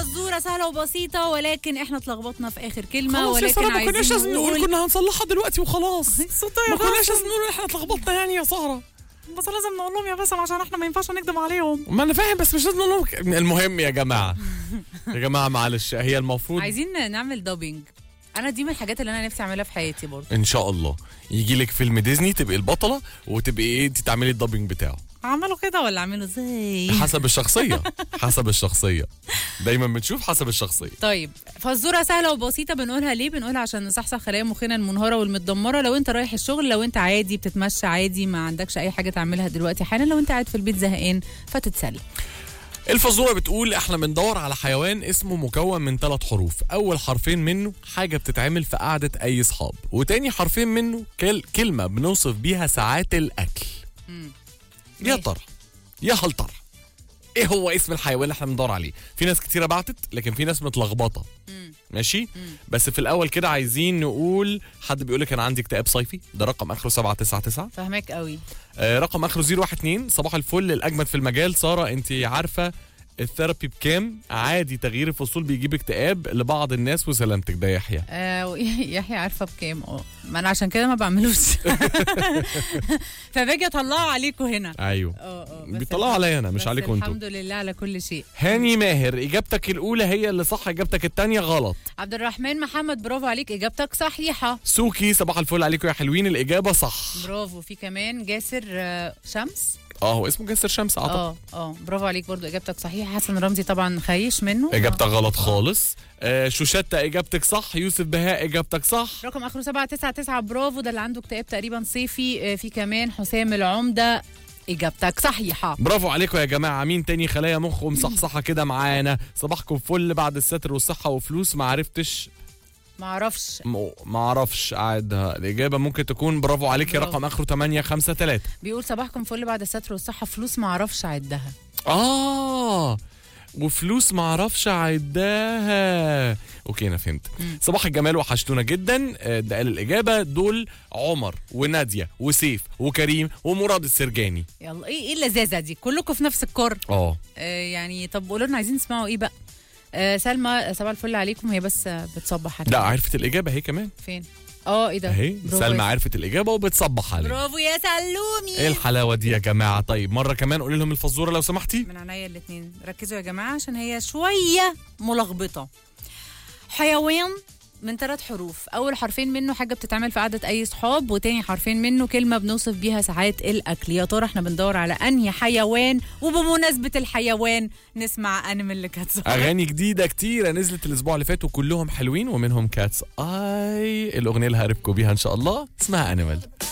فزورة سهلة وبسيطة، ولكن احنا اتلخبطنا في اخر كلمة. ولكن ولكن ما كناش لازم نقول، كنا هنصلحها دلوقتي وخلاص. ما كناش لازم نقول احنا اتلخبطنا يعني يا سهرة. بس لازم نقول لهم يا باسم عشان احنا ما ينفعش نكدب عليهم. ما انا فاهم، بس مش لازم نقول لهم. المهم يا جماعة يا جماعة معلش، هي المفروض عايزين نعمل دابينج. انا دي من الحاجات اللي انا نفسي اعملها في حياتي برضه. ان شاء الله يجي لك فيلم ديزني تبقي البطلة وتبقي ايه، انت تعملي الدابينج بتاعه. اعمله كده ولا اعمله ازاي؟ حسب الشخصية. حسب الشخصية، دايما بنشوف حسب الشخصية. طيب فزورة سهلة وبسيطة بنقولها ليه؟ بنقولها عشان نصحصح خلايا مخنا المنهارة والمتدمرة. لو انت رايح الشغل، لو انت عادي بتتمشى عادي، ما عندكش اي حاجة تعملها دلوقتي حالا، لو انت قاعد في البيت زهقان فتتسلى. الفزورة بتقول احنا بندور على حيوان اسمه مكون من 3 حروف، اول حرفين منه حاجة بتتعمل في قعدة اي صحاب، وتاني حرفين منه كلمة بنوصف بيها ساعات الاكل. يا ترى يا هل ترى ايه هو اسم الحيوان اللي احنا بندور عليه؟ في ناس كتيرة بعتت، لكن في ناس متلخبطة. ماشي. بس في الاول كده عايزين نقول، حد بيقول لك انا عندي اكتئاب صيفي، ده رقم اخره 799. فهمك قوي. رقم اخره 012. صباح الفل الاجمد في المجال ساره، انت عارفه الثيرابي بكام؟ عادي تغيير الفصول بيجيب اكتئاب لبعض الناس وسلامتك. ده يحيى. يحيى عارفه بكام. ما انا عشان كده ما بعملوش. فباجي اطلعه عليكم هنا. ايوه بيطلعوا عليا انا، مش عليكم انتوا. الحمد لله على كل شيء. هاني ماهر اجابتك الاولى هي اللي صح، اجابتك الثانيه غلط. عبد الرحمن محمد برافو عليك، اجابتك صحيحه. سوكي صباح الفل عليكم يا حلوين، الاجابه صح. برافو. في كمان جاسر شمس. هو اسمه جاسر شمس اعتقد. برافو عليك برضو، اجابتك صحيحه. حسن رمزي طبعا خايش منه. اجابتك غلط خالص. شوشتة اجابتك صح. يوسف بهاء اجابتك صح. رقم اخره 799 برافو، ده اللي عنده اكتئاب تقريبا صيفي. في كمان حسام العمده اجابتك صحيحه. برافو عليكم يا جماعه. مين تاني خلايا مخ ومصحصحه كده معانا؟ صباحكم فل بعد الستر والصحه وفلوس. ما اعرفش اعدها. الاجابه ممكن تكون برافو عليك يا رقم اخره 853. بيقول صباحكم فل بعد الستر والصحه، فلوس ما اعرفش اعدها. وفلوس ما اعرفش اعدها. اوكي انا فهمت. صباح الجمال وحشتونا جدا. ده قال الاجابه دول عمر وناديه وسيف وكريم ومراد السرجاني. يلا ايه اللذاذه دي؟ كلكم في نفس الكور. يعني طب قولوا لنا عايزين نسمعوا ايه بقى؟ سلمى صباح الفل عليكم، هي بس بتصبح عليكم. لا عرفت الاجابه هي كمان. فين؟ ايه ده؟ اهي سلمى عرفت الاجابه وبتصبح عليك. برافو يا سلومي. ايه الحلاوه دي يا جماعه؟ طيب مره كمان قولي لهم الفزوره لو سمحتي. من عينيا الاثنين. ركزوا يا جماعه عشان هي شويه ملخبطه. حيوان من 3 حروف، اول حرفين منه حاجه بتتعمل في قعده اي صحاب، وتاني حرفين منه كلمه بنوصف بيها ساعات الاكل. يا ترى احنا بندور على انهي حيوان؟ وبمناسبه الحيوان نسمع انيمال لكاتس. اغاني جديده كتيره نزلت الاسبوع اللي فات وكلهم حلوين، ومنهم كاتس الاغنيه اللي هعرفكم بيها ان شاء الله اسمها انيمال.